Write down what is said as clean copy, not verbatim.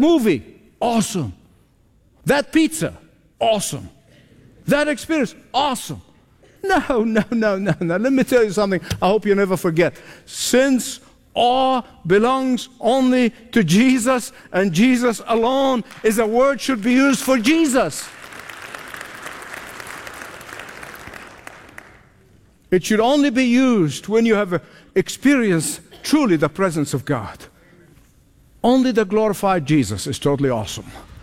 movie, awesome. That pizza, awesome. That experience, awesome. No. Let me tell you something I hope you never forget. Since awe belongs only to Jesus, and Jesus alone is a word should be used for Jesus. It should only be used when you have experienced truly the presence of God. Only the glorified Jesus is totally awesome.